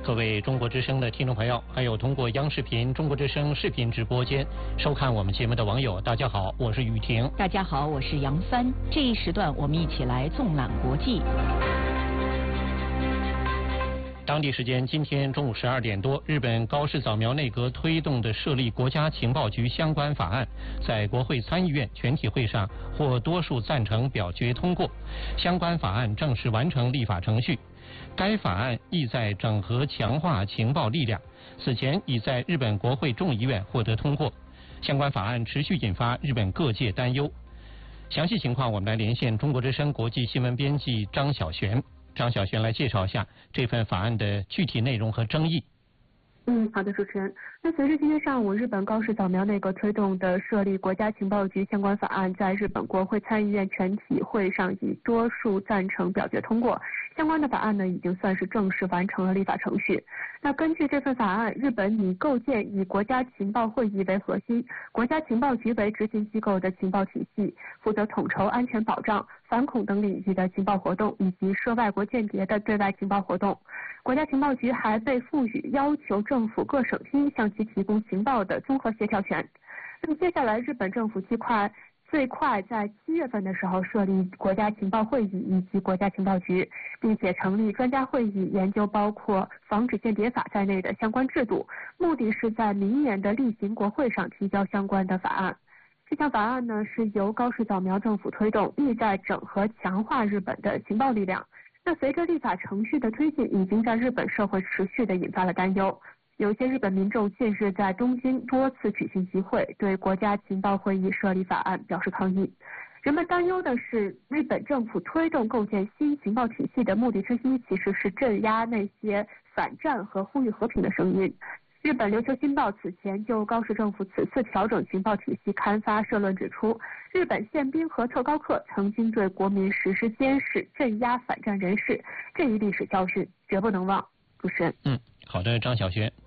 各位中国之声的听众朋友，还有通过央视频、中国之声视频直播间收看我们节目的网友，大家好，我是雨婷。 大家好，我是杨帆。这一时段我们一起来纵览国际。 当地时间今天中午12点多，日本高市早苗内阁推动的设立国家情报局相关法案，在国会参议院全体会上获多数赞成表决通过，相关法案正式完成立法程序。该法案意在整合强化情报力量，此前已在日本国会众议院获得通过。相关法案持续引发日本各界担忧。详细情况，我们来连线中国之声国际新闻编辑张晓璇。张晓璇来介绍一下这份法案的具体内容和争议。 好的，主持人。那随着今天上午日本高市早苗内阁推动的设立国家情报局相关法案在日本国会参议院全体会上以多数赞成表决通过，相关的法案呢已经算是正式完成了立法程序。那根据这份法案，日本拟构建以国家情报会议为核心、国家情报局为执行机构的情报体系，负责统筹安全保障、反恐等领域的情报活动以及涉外国间谍的对外情报活动。国家情报局还被赋予要求政府各省厅向其提供情报的综合协调权。那么接下来，日本政府最快在7月份的时候设立国家情报会议以及国家情报局，并且成立专家会议研究包括防止间谍法在内的相关制度，目的是在明年的例行国会上提交相关的法案。这项法案呢是由高市早苗政府推动，意在整合强化日本的情报力量。那随着立法程序的推进，已经在日本社会持续地引发了担忧。有些日本民众近日在东京多次举行集会，对国家情报会议设立法案表示抗议。人们担忧的是，日本政府推动构建新情报体系的目的之一，其实是镇压那些反战和呼吁和平的声音。日本琉球新报此前就高市政府此次调整情报体系刊发社论指出，日本宪兵和特高课曾经对国民实施监视、镇压反战人士，这一历史教训绝不能忘。主持人。 好的，张晓璇。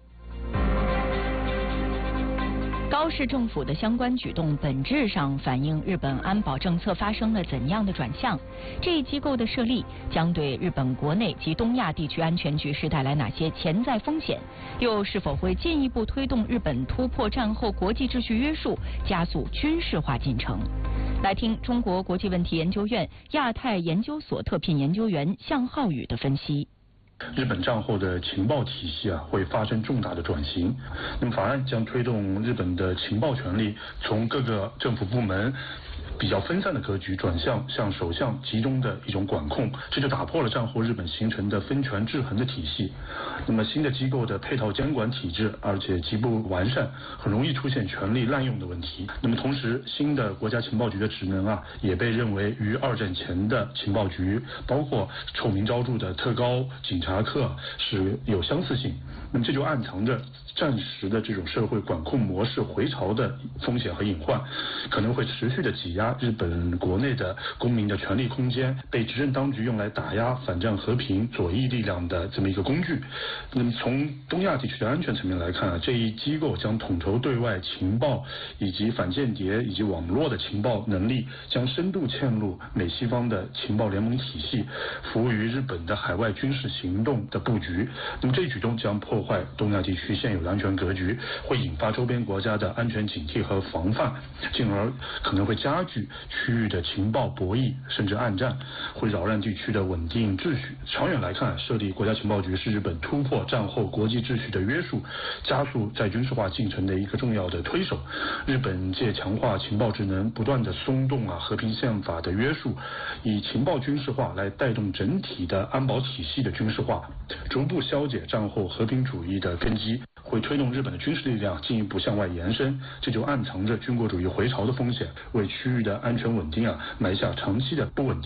高市政府的相关举动本质上反映日本安保政策发生了怎样的转向？这一机构的设立将对日本国内及东亚地区安全局势带来哪些潜在风险？又是否会进一步推动日本突破战后国际秩序约束，加速军事化进程？来听中国国际问题研究院亚太研究所特聘研究员向浩宇的分析。 日本战后的情报体系会发生重大的转型。那么法案将推动日本的情报权力从各个政府部门比较分散的格局转向首相集中的一种管控，这就打破了战后日本形成的分权制衡的体系。那么新的机构的配套监管体制，而且极不完善，很容易出现权力滥用的问题。那么同时，新的国家情报局的职能也被认为与二战前的情报局，包括臭名昭著的特高警察课是有相似性。那么这就暗藏着战时的这种社会管控模式回潮的风险和隐患，可能会持续的挤压日本国内的公民的权力空间，被执政当局用来打压反战和平左翼力量的这么一个工具。那么从东亚地区的安全层面来看这一机构将统筹对外情报以及反间谍以及网络的情报能力，将深度嵌入美西方的情报联盟体系，服务于日本的海外军事行动的布局。那么这一举动将破坏东亚地区现有的安全格局，会引发周边国家的安全警惕和防范，进而可能会加剧区域的情报博弈甚至暗战，会扰乱地区的稳定秩序。长远来看，设立国家情报局是日本突破战后国际秩序的约束，加速再军事化进程的一个重要的推手。日本借强化情报职能，不断的松动和平宪法的约束，以情报军事化来带动整体的安保体系的军事化，逐步消解战后和平主义的根基，会推动日本的军事力量进一步向外延伸，这就暗藏着军国主义回潮的风险，为区域的安全稳定埋下长期的不稳定